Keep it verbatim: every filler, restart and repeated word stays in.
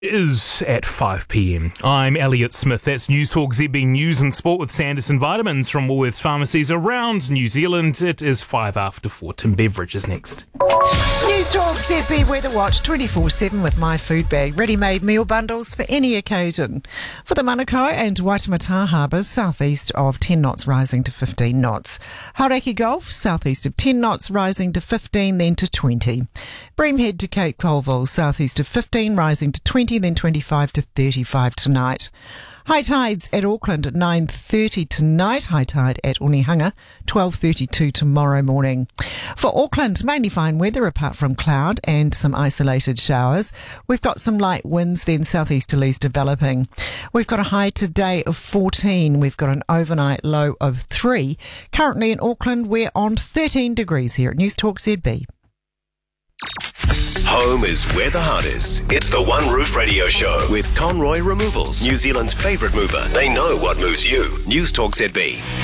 Is at five p.m. I'm Elliot Smith. That's News Talk Z B News and Sport with Sanderson Vitamins from Woolworths pharmacies around New Zealand. It is five after four. Tim Beveridge is next. News Talk Z B Weather Watch twenty-four seven with My Food Bag. Ready-made meal bundles for any occasion. For the Manukau and Waitemata harbours, southeast of ten knots rising to fifteen knots. Hauraki Gulf, southeast of ten knots rising to fifteen, then to twenty. Breamhead to Cape Colville, southeast of fifteen rising to twenty, then twenty-five to thirty-five tonight. High tides at Auckland at nine thirty tonight. High tide at Onehunga, twelve thirty-two tomorrow morning. For Auckland, mainly fine weather apart from cloud and some isolated showers. We've got some light winds, then southeasterlies developing. We've got a high today of fourteen. We've got an overnight low of three. Currently in Auckland, we're on thirteen degrees here at News Talk Z B. Home is where the heart is. It's the One Roof Radio Show with Conroy Removals, New Zealand's favourite mover. They know what moves you. News Talk Z B.